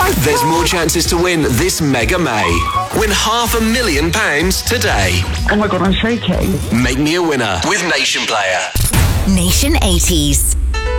There's more chances to win this Mega May. Win £500,000 today. Oh my God, I'm shaking. Make me a winner with Nation Player. Nation 80s.